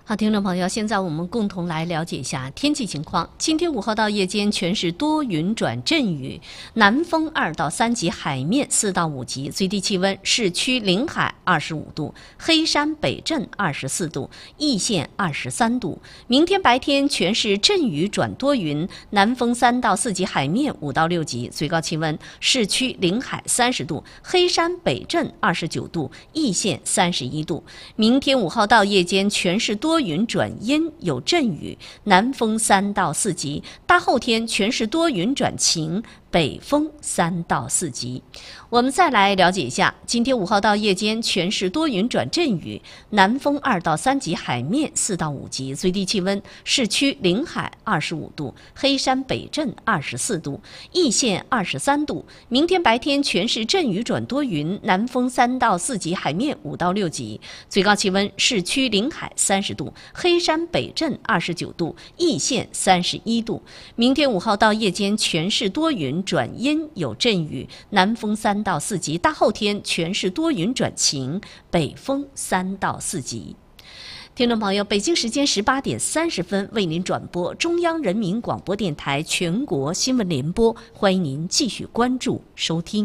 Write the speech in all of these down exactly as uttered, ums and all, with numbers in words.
好，听众朋友，现在我们共同来了解一下天气情况。今天午后到夜间全是多云转阵雨，南风二到三级，海面四到五级，最低气温市区临海二十五度，黑山北镇二十四度，易县二十三度。明天白天全是阵雨转多云，南风三到四级，海面五到六级，最高气温市区临海三十度，黑山北镇二十九度，易县三十一度。明天午后到夜间全是多云转阴，有阵雨，南风三到四级。大后天全是多云转晴，北风三到四级。我们再来了解一下，今天午后到夜间全是多云转阵雨，南风二到三级，海面四到五级，最低气温市区临海二十五度，黑山北镇二十四度，易县二十三度。明天白天全是阵雨转多云，南风三到四级，海面五到六级，最高气温市区临海三十度，黑山北镇二十九度，易县三十一度。明天午后到夜间全是多云转阴，有阵雨，南风三到四级。大后天全是多云转晴，北风三到四级。听众朋友，北京时间十八点三十分为您转播中央人民广播电台全国新闻联播，欢迎您继续关注收听。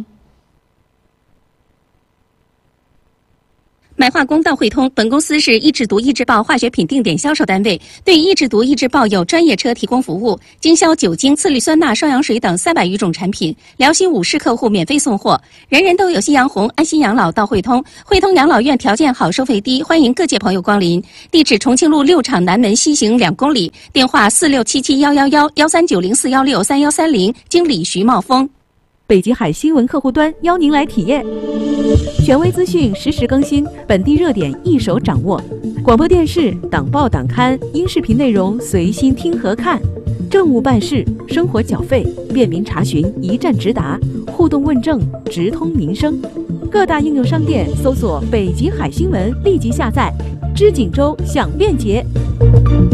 买化工到汇通，本公司是一制毒一制爆化学品定点销售单位，对一制毒一制爆有专业车提供服务，经销酒精、次氯酸钠、双氧水等三百余种产品，辽西五市客户免费送货。人人都有夕阳红，安心养老到汇通。汇通养老院条件好，收费低，欢迎各界朋友光临。地址：重庆路六厂南门西行两公里，电话四六七七幺幺幺幺三九零四幺六三幺三零，经理徐茂峰。 北极海新闻客户端邀您来体验，权威资讯实时更新，本地热点一手掌握。广播电视、党报党刊、音视频内容随心听和看，政务办事、生活缴费便民查询一站直达，互动问政直通民生。各大应用商店搜索北极海新闻，立即下载。知锦州享便捷。